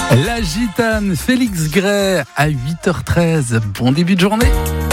La gitane, Félix Gray à 8h13. Bon début de journée.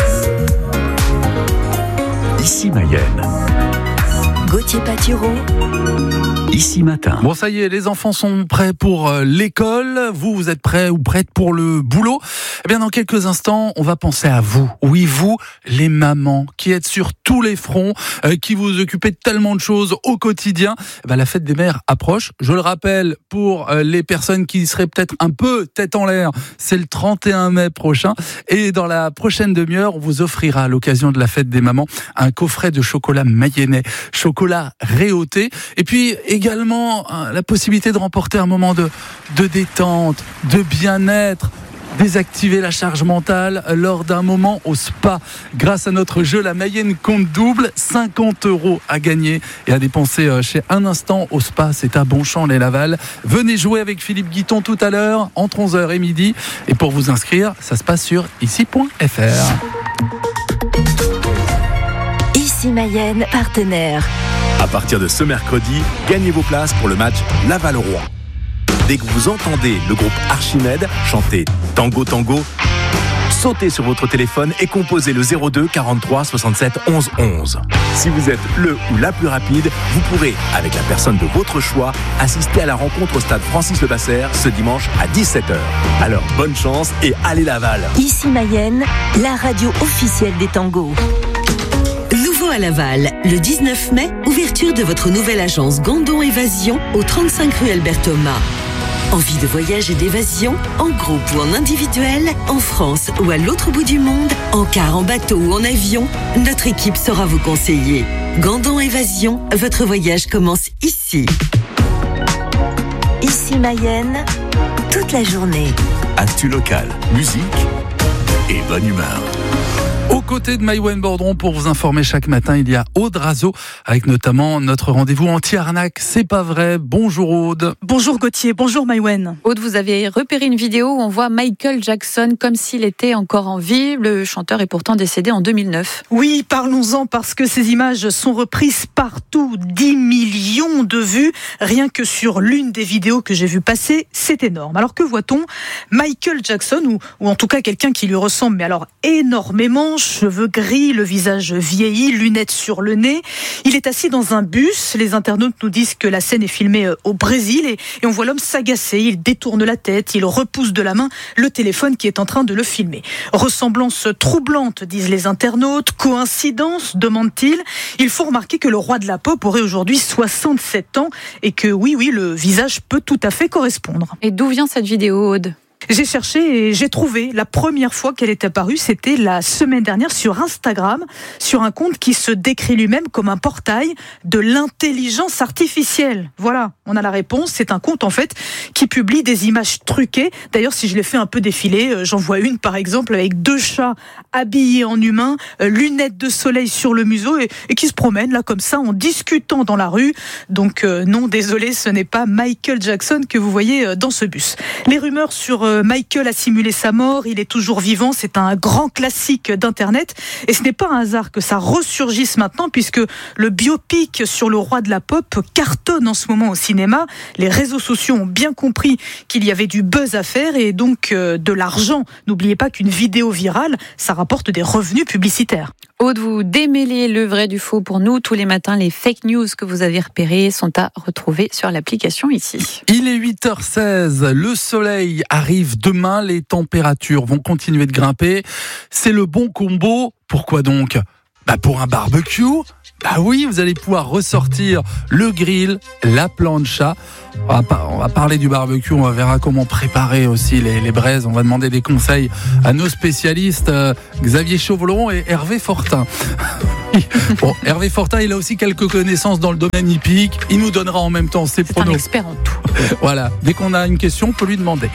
Ici Mayenne. Gauthier Patureau. Ici Matin. Bon, ça y est, les enfants sont prêts pour l'école. Vous êtes prêts ou prêtes pour le boulot? Eh bien, dans quelques instants, on va penser à vous. Oui, vous, les mamans, qui êtes sur tous les fronts, qui vous occupez de tellement de choses au quotidien. Eh bien, la fête des mères approche. Je le rappelle, pour les personnes qui seraient peut-être un peu tête en l'air, c'est le 31 mai prochain. Et dans la prochaine demi-heure, on vous offrira à l'occasion de la fête des mamans un coffret de chocolat mayennais, chocolat réauté. Et puis, également la possibilité de remporter un moment de détente, de bien-être, désactiver la charge mentale lors d'un moment au spa. Grâce à notre jeu La Mayenne compte double, 50 € à gagner et à dépenser chez Un Instant au spa, c'est à Bonchamp-les-Laval. Venez jouer avec Philippe Guiton tout à l'heure, entre 11h et midi. Et pour vous inscrire, ça se passe sur ici.fr. Ici Mayenne, partenaire. À partir de ce mercredi, gagnez vos places pour le match Laval-Rouen. Dès que vous entendez le groupe Archimède chanter Tango Tango, sautez sur votre téléphone et composez le 02 43 67 11 11. Si vous êtes le ou la plus rapide, vous pourrez, avec la personne de votre choix, assister à la rencontre au stade Francis Lebasser ce dimanche à 17h. Alors bonne chance et allez Laval. Ici Mayenne, la radio officielle des tangos. Nouveau à Laval, le 19 mai, ouverture de votre nouvelle agence Gandon Évasion au 35 rue Albert Thomas. Envie de voyage et d'évasion, en groupe ou en individuel, en France ou à l'autre bout du monde, en car, en bateau ou en avion, notre équipe saura vous conseiller. Gandon Évasion, votre voyage commence ici. Ici Mayenne, toute la journée. Actu locale, musique et bonne humeur. Aux côtés de Maïwen Bordron, pour vous informer chaque matin, il y a Aude Razo, avec notamment notre rendez-vous anti-arnaque. C'est pas vrai. Bonjour Aude. Bonjour Gauthier, bonjour Maïwen. Aude, vous avez repéré une vidéo où on voit Michael Jackson comme s'il était encore en vie. Le chanteur est pourtant décédé en 2009. Oui, parlons-en parce que ces images sont reprises partout. 10 millions de vues, rien que sur l'une des vidéos que j'ai vues passer, c'est énorme. Alors que voit-on? Michael Jackson, ou en tout cas quelqu'un qui lui ressemble, mais alors énormément, cheveux gris, le visage vieilli, lunettes sur le nez. Il est assis dans un bus. Les internautes nous disent que la scène est filmée au Brésil et on voit l'homme s'agacer. Il détourne la tête, il repousse de la main le téléphone qui est en train de le filmer. Ressemblance troublante, disent les internautes. Coïncidence, demandent-ils. Il faut remarquer que le roi de la pop aurait aujourd'hui 67 ans et que oui, le visage peut tout à fait correspondre. Et d'où vient cette vidéo, Aude ? J'ai cherché et j'ai trouvé. La première fois qu'elle est apparue, c'était la semaine dernière sur Instagram, sur un compte qui se décrit lui-même comme un portail de l'intelligence artificielle. Voilà, on a la réponse. C'est un compte en fait qui publie des images truquées. D'ailleurs, si je les fais un peu défiler, j'en vois une par exemple avec 2 chats habillés en humains, lunettes de soleil sur le museau et qui se promènent là comme ça en discutant dans la rue. Donc non, désolé, ce n'est pas Michael Jackson que vous voyez dans ce bus. Les rumeurs sur Michael a simulé sa mort, il est toujours vivant, c'est un grand classique d'Internet et ce n'est pas un hasard que ça ressurgisse maintenant puisque le biopic sur le roi de la pop cartonne en ce moment au cinéma. Les réseaux sociaux ont bien compris qu'il y avait du buzz à faire et donc de l'argent. N'oubliez pas qu'une vidéo virale, ça rapporte des revenus publicitaires. Aude, vous démêlez le vrai du faux pour nous. Tous les matins, les fake news que vous avez repérées sont à retrouver sur l'application ici. Il est 8h16, le soleil arrive demain, les températures vont continuer de grimper. C'est le bon combo. Pourquoi donc ? Pour un barbecue. Oui, vous allez pouvoir ressortir le grill, la plancha. On va parler du barbecue, on verra comment préparer aussi les braises. On va demander des conseils à nos spécialistes Xavier Chauvelon et Hervé Fortin. Bon, Hervé Fortin, il a aussi quelques connaissances dans le domaine hippique. Il nous donnera en même temps ses pronos. C'est un expert en tout. Voilà, dès qu'on a une question, on peut lui demander.